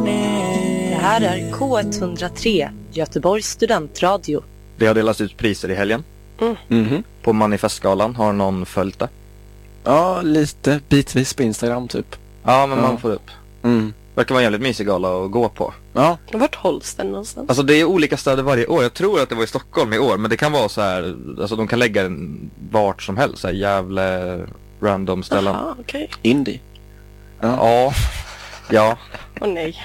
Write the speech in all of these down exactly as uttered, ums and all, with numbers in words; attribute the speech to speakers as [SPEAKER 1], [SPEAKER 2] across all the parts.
[SPEAKER 1] Det här är K ett noll tre, Göteborgs studentradio.
[SPEAKER 2] Det har delats ut priser i helgen.
[SPEAKER 1] Mm.
[SPEAKER 3] Mm-hmm.
[SPEAKER 2] På manifestgalan, har någon följt det?
[SPEAKER 3] Ja, lite bitvis på Instagram typ.
[SPEAKER 2] Ja, men
[SPEAKER 3] Ja.
[SPEAKER 2] man får upp.
[SPEAKER 3] Mm.
[SPEAKER 2] Verkar vara en jävligt mysig gala att gå på.
[SPEAKER 3] Ja.
[SPEAKER 1] Vart hålls den någonstans?
[SPEAKER 2] Alltså det är olika städer varje år. Jag tror att det var i Stockholm i år. Men det kan vara så här, alltså de kan lägga den vart som helst. Så här jävla random ställen.
[SPEAKER 1] Jaha, okej.
[SPEAKER 3] Indie.
[SPEAKER 2] Ja. Ja.
[SPEAKER 1] Åh nej.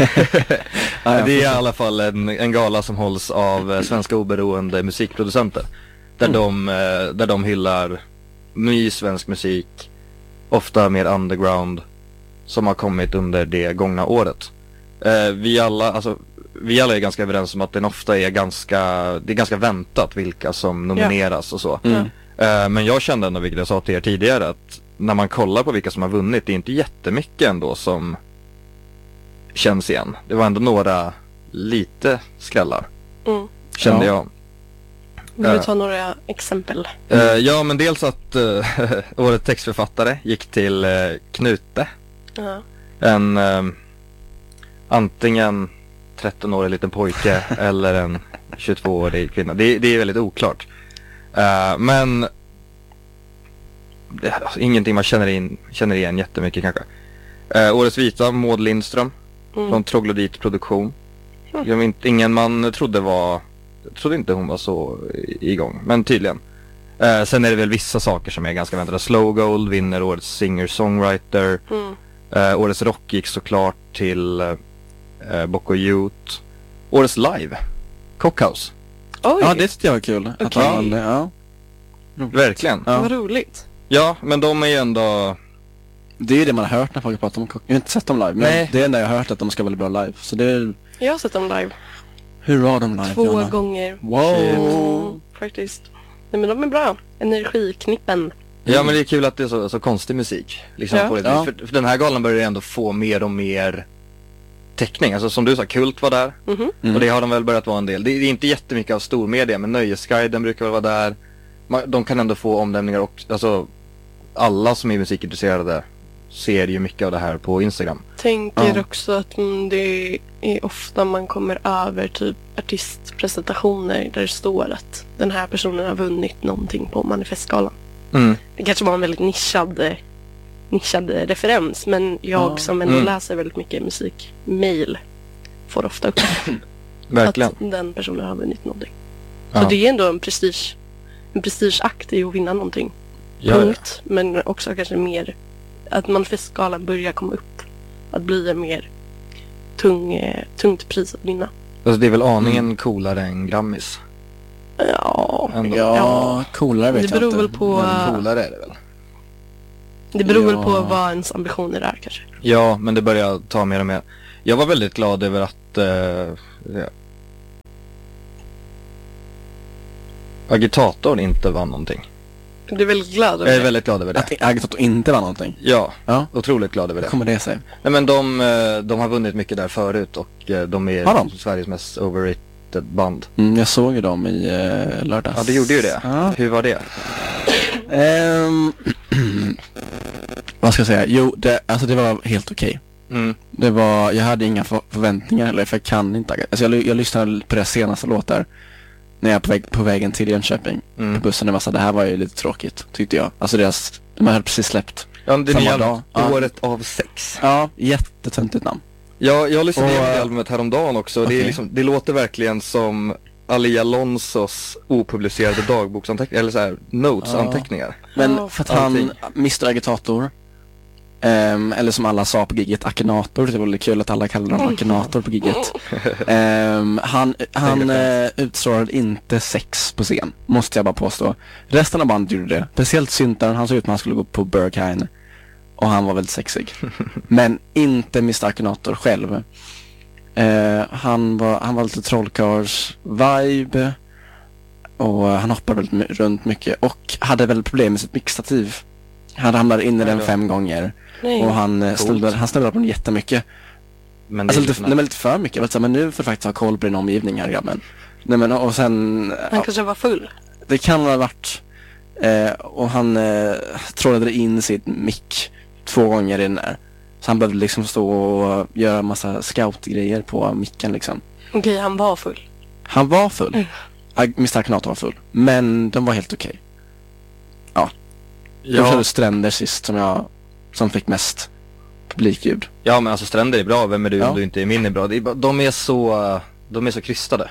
[SPEAKER 3] Ja, jag
[SPEAKER 2] Det är i
[SPEAKER 3] förstår.
[SPEAKER 2] alla fall en, en gala som hålls av eh, svenska oberoende musikproducenter. Där,
[SPEAKER 3] Mm.
[SPEAKER 2] de, eh, där de hyllar ny svensk musik. Ofta mer underground. Som har kommit under det gångna året. Eh, vi alla, alltså vi alla är ganska överens om att den ofta är ganska, det är ganska väntat vilka som nomineras och så.
[SPEAKER 3] Mm.
[SPEAKER 2] Eh, men jag kände ändå, vilket jag sa till er tidigare, att när man kollar på vilka som har vunnit, det är inte jättemycket ändå som känns igen. Det var ändå några lite skrällar,
[SPEAKER 1] Mm.
[SPEAKER 2] kände
[SPEAKER 3] Ja.
[SPEAKER 2] jag.
[SPEAKER 1] Vill du
[SPEAKER 2] Ja.
[SPEAKER 1] ta några exempel?
[SPEAKER 2] Eh, ja, men dels att uh, årets textförfattare gick till uh, Knute.
[SPEAKER 1] Ja.
[SPEAKER 2] En uh, antingen tretton-årig liten pojke eller en tjugotvå-årig kvinna. Det, det är väldigt oklart. Uh, men det, alltså, ingenting man känner, in, känner igen jättemycket kanske. Uh, årets vita, Maud Lindström
[SPEAKER 1] Mm.
[SPEAKER 2] från Troglodyt Produktion.
[SPEAKER 1] Mm.
[SPEAKER 2] Jag vet, ingen man trodde var, jag trodde inte hon var så i- igång, men tydligen. Eh, sen är det väl vissa saker som är ganska väntade. Slow Gold vinner årets singer-songwriter.
[SPEAKER 1] Mm.
[SPEAKER 2] Eh, årets rock gick såklart till eh, Bocco Youth. Årets live, Cockhouse.
[SPEAKER 1] Oj,
[SPEAKER 3] Ja, det tyckte jag var kul. Att
[SPEAKER 1] Okej.
[SPEAKER 3] han valde, ja.
[SPEAKER 2] Verkligen.
[SPEAKER 3] Ja.
[SPEAKER 1] vad roligt.
[SPEAKER 2] Ja, men de är ju ändå...
[SPEAKER 3] Det är ju det man har hört när folk pratar om kock. Jag har inte sett dem live, men
[SPEAKER 2] Nej.
[SPEAKER 3] det är enda jag har hört att de ska vara bra live. Så det är,
[SPEAKER 1] Jag har sett dem live
[SPEAKER 3] hur var de live?
[SPEAKER 1] två
[SPEAKER 3] Jonna?
[SPEAKER 1] gånger.
[SPEAKER 3] Wow.
[SPEAKER 1] Mm, faktiskt. Nej, men de är bra. Energiknippen.
[SPEAKER 2] Ja, men det är kul att det är så, så konstig musik. Liksom,
[SPEAKER 1] Ja.
[SPEAKER 2] på ett
[SPEAKER 3] Ja.
[SPEAKER 2] vis. För, för den här galan börjar ändå få mer och mer täckning. Alltså som du sa, Kult var där.
[SPEAKER 1] Mhm.
[SPEAKER 3] Mm.
[SPEAKER 2] Och det har de väl börjat vara en del. Det är det är inte jättemycket av stormedia, men Nöjesguiden brukar väl vara där. Man, de kan ändå få omnämningar och alltså alla som är musikintresserade ser ju mycket av det här på Instagram.
[SPEAKER 1] Tänker
[SPEAKER 3] Ja.
[SPEAKER 1] också att mm, det är ofta man kommer över typ artistpresentationer där det står att den här personen har vunnit någonting på manifestgalan.
[SPEAKER 2] Mm.
[SPEAKER 1] Det kanske var en väldigt nischad, eh, nischad eh, referens, men jag
[SPEAKER 3] Ja.
[SPEAKER 1] som ändå
[SPEAKER 2] Mm.
[SPEAKER 1] läser väldigt mycket musikmail får ofta upp
[SPEAKER 2] Verkligen.
[SPEAKER 1] att den personen har vunnit någonting.
[SPEAKER 2] Ja.
[SPEAKER 1] Så det är ändå en prestige, en prestigeakt i att vinna någonting.
[SPEAKER 2] Ja,
[SPEAKER 1] Punkt. Men också kanske mer att manifestgalan börjar komma upp. Att bli en mer tung, eh, tungt pris att vinna.
[SPEAKER 2] alltså det är väl aningen coolare än Grammis.
[SPEAKER 1] Ja,
[SPEAKER 2] Ändå.
[SPEAKER 3] Ja,
[SPEAKER 1] Ja.
[SPEAKER 3] coolare vet
[SPEAKER 1] Det
[SPEAKER 3] jag
[SPEAKER 1] beror
[SPEAKER 3] inte.
[SPEAKER 1] väl på-
[SPEAKER 3] Men-
[SPEAKER 2] Coolare är det väl.
[SPEAKER 1] det beror väl
[SPEAKER 3] Ja.
[SPEAKER 1] på vad ens ambitioner är kanske.
[SPEAKER 2] Ja, men det börjar ta mer och mer. Jag var väldigt glad över att eh, ja. Agitatorn inte vann någonting.
[SPEAKER 1] Du är väldigt glad över
[SPEAKER 2] Jag är
[SPEAKER 1] det.
[SPEAKER 2] väldigt glad över det.
[SPEAKER 3] Att Agitator inte var någonting.
[SPEAKER 2] Ja,
[SPEAKER 3] Ja,
[SPEAKER 2] otroligt glad över
[SPEAKER 3] hur
[SPEAKER 2] det.
[SPEAKER 3] kommer det sig?
[SPEAKER 2] Nej, men de, eh, de har vunnit mycket där förut och eh, de är
[SPEAKER 3] Har de?
[SPEAKER 2] Sveriges mest overrated band.
[SPEAKER 3] Mm, jag såg ju dem i uh, lördags.
[SPEAKER 2] Ja, det gjorde ju det.
[SPEAKER 3] Ja.
[SPEAKER 2] Hur var det?
[SPEAKER 3] Ehm, vad ska jag säga? Jo, det, alltså det var helt okej.
[SPEAKER 2] Mm.
[SPEAKER 3] Det var, jag hade inga för- förväntningar eller för jag kan inte. Alltså jag, jag lyssnade på deras senaste låtar när jag är på, väg, på vägen till Jönköping.
[SPEAKER 2] Mm.
[SPEAKER 3] På bussen, det var så här, det här var ju lite tråkigt, tyckte jag. Alltså deras, de hade precis släppt.
[SPEAKER 2] Ja, det
[SPEAKER 3] Samma
[SPEAKER 2] nya
[SPEAKER 3] dag. Ja.
[SPEAKER 2] året av sex.
[SPEAKER 3] Ja, jättetöntigt namn.
[SPEAKER 2] Ja, jag lyssnade
[SPEAKER 3] Och,
[SPEAKER 2] igenom det
[SPEAKER 3] eh,
[SPEAKER 2] albumet häromdagen också. Det, är
[SPEAKER 3] okej.
[SPEAKER 2] liksom, det låter verkligen som Ali Alonsos opublicerade dagboksanteckningar, eller så här, notes-anteckningar.
[SPEAKER 3] Men
[SPEAKER 1] Ja.
[SPEAKER 3] för att han,
[SPEAKER 2] Allting.
[SPEAKER 3] mister Agitator, ehm, eller som alla sa på giget, Akinator, det var lite kul att alla kallade honom Akinator på giget. Ehm, han han eh, utstrålade inte sex på scen, måste jag bara påstå. Resten av bandet gjorde det, speciellt syntaren, han såg ut som han skulle gå på Berghain. Och han var väldigt sexig. Men inte mister Akinator själv. Eh, han var han var lite trollkarls-vibe. Och han hoppade väldigt my- runt mycket. Och hade väl problem med sitt mixtativ. Han ramlade in i den
[SPEAKER 2] Ja.
[SPEAKER 3] fem gånger.
[SPEAKER 1] Nej.
[SPEAKER 3] Och han eh,
[SPEAKER 2] Coolt.
[SPEAKER 3] snubblade, han snubblade på den jättemycket.
[SPEAKER 2] Men det
[SPEAKER 3] Alltså
[SPEAKER 2] är
[SPEAKER 3] lite,
[SPEAKER 2] lite,
[SPEAKER 3] nej, men lite för mycket. Jag var så här, men nu får du faktiskt ha koll på din omgivning här, grabben. Nej men och sen...
[SPEAKER 1] Han
[SPEAKER 3] ja,
[SPEAKER 1] kanske var full.
[SPEAKER 3] det kan ha varit. Eh, och han eh, trålade in sitt mick två gånger i den där. Så han behövde liksom stå och göra massa scoutgrejer på micken liksom.
[SPEAKER 1] Okej, han var full.
[SPEAKER 3] Han var full.
[SPEAKER 1] Mm.
[SPEAKER 3] Ag- mister Akhenaten var full. Men de var helt okej. Ja. De
[SPEAKER 2] Ja.
[SPEAKER 3] körde Stränder sist som jag som fick mest publikljud.
[SPEAKER 2] Ja, men alltså Stränder är bra. Vem är du
[SPEAKER 3] Ja.
[SPEAKER 2] om du inte är min är bra? Det är bara, de är så de är så krystade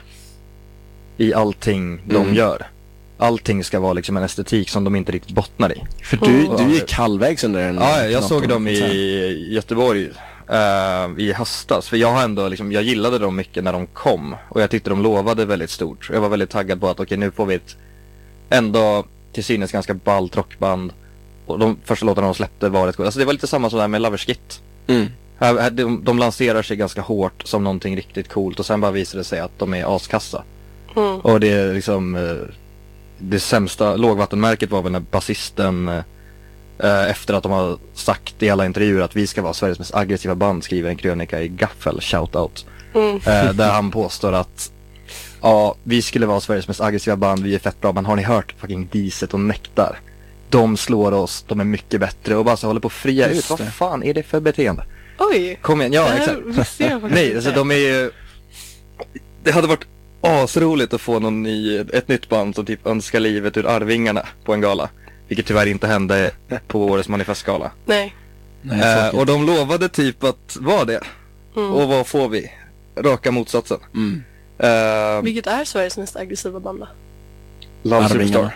[SPEAKER 2] i allting de
[SPEAKER 3] Mm.
[SPEAKER 2] gör. Allting ska vara liksom en estetik som de inte riktigt bottnar i.
[SPEAKER 3] För du,
[SPEAKER 1] Mm.
[SPEAKER 3] du gick halvvägs under en...
[SPEAKER 2] Ja, jag såg
[SPEAKER 3] Akhenaten,
[SPEAKER 2] dem
[SPEAKER 3] så här.
[SPEAKER 2] i Göteborg uh, i höstas. För jag har ändå liksom, jag gillade dem mycket när de kom. Och jag tyckte de lovade väldigt stort. Jag var väldigt taggad på att okej, nu får vi ett ändå till synes ganska ballt rockband. Och de första låtarna de släppte var rätt god. Alltså det var lite samma som där med Loverskit.
[SPEAKER 3] Mm.
[SPEAKER 2] Här, här, de, de lanserar sig ganska hårt som någonting riktigt coolt. Och sen bara visar det sig att de är askassa.
[SPEAKER 1] Mm.
[SPEAKER 2] Och det är liksom eh, det sämsta lågvattenmärket var väl när basisten eh, efter att de har sagt i alla intervjuer att vi ska vara Sveriges mest aggressiva band skriver en krönika i Gaffel, shoutout.
[SPEAKER 1] Mm.
[SPEAKER 2] Eh, där han påstår att ja, vi skulle vara Sveriges mest aggressiva band, vi är fett bra, men har ni hört fucking Diset och Nektar? De slår oss, de är mycket bättre och bara så håller på att fria
[SPEAKER 3] Just
[SPEAKER 2] ut. Vad
[SPEAKER 3] det.
[SPEAKER 2] fan är det för beteende?
[SPEAKER 1] Oj.
[SPEAKER 2] Kom igen, ja
[SPEAKER 1] Det här
[SPEAKER 2] exakt.
[SPEAKER 1] visste jag faktiskt
[SPEAKER 2] Nej,
[SPEAKER 1] inte.
[SPEAKER 2] alltså de är ju... Det hade varit asroligt att få någon ny, ett nytt band som typ önskar livet ur Arvingarna på en gala. Vilket tyvärr inte hände på årets manifestgala.
[SPEAKER 1] Nej.
[SPEAKER 3] Nej,
[SPEAKER 2] Eh,
[SPEAKER 3] tråkigt.
[SPEAKER 2] och de lovade typ att vara det.
[SPEAKER 1] Mm.
[SPEAKER 2] Och vad får vi? Raka motsatsen.
[SPEAKER 3] Mm.
[SPEAKER 2] Eh,
[SPEAKER 1] Vilket är Sveriges mest aggressiva band då?
[SPEAKER 2] Love
[SPEAKER 3] Arvingar.
[SPEAKER 2] Superstar.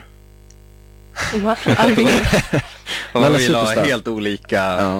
[SPEAKER 1] Va? Arvingar?
[SPEAKER 2] Man
[SPEAKER 3] Lalla
[SPEAKER 2] vill ha
[SPEAKER 3] Superstar.
[SPEAKER 2] helt olika...
[SPEAKER 3] Ja.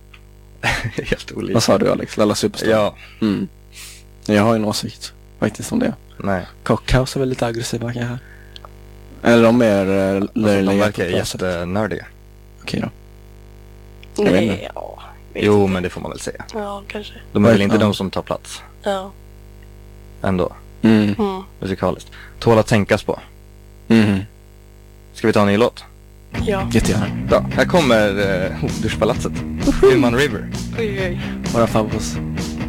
[SPEAKER 2] helt olika.
[SPEAKER 3] Vad sa du Alex? Lalla Superstar?
[SPEAKER 2] Ja,
[SPEAKER 3] Mm. Jag har en åsikt faktiskt om det.
[SPEAKER 2] nej.
[SPEAKER 3] Cockhouse är väl lite aggressiva kanske? Eller de är uh,
[SPEAKER 2] Alltså, de verkar jättenördiga.
[SPEAKER 3] Okej då. Jag vet
[SPEAKER 1] Nej,
[SPEAKER 3] inte.
[SPEAKER 1] ja. vet
[SPEAKER 2] Jo,
[SPEAKER 1] inte.
[SPEAKER 2] men det får man väl säga.
[SPEAKER 1] Ja, kanske.
[SPEAKER 2] De är väl inte
[SPEAKER 3] Ja.
[SPEAKER 2] de som tar plats.
[SPEAKER 1] Ja.
[SPEAKER 2] Ändå,
[SPEAKER 3] Mm.
[SPEAKER 1] Mm.
[SPEAKER 2] musikaliskt. Tål att tänkas på.
[SPEAKER 3] Mm.
[SPEAKER 2] Ska vi ta en ny låt?
[SPEAKER 1] Ja.
[SPEAKER 3] Jättegärna.
[SPEAKER 2] Ja, här kommer uh, Duschpalatset. Human River.
[SPEAKER 1] Oj, oj.
[SPEAKER 3] Våra favvos.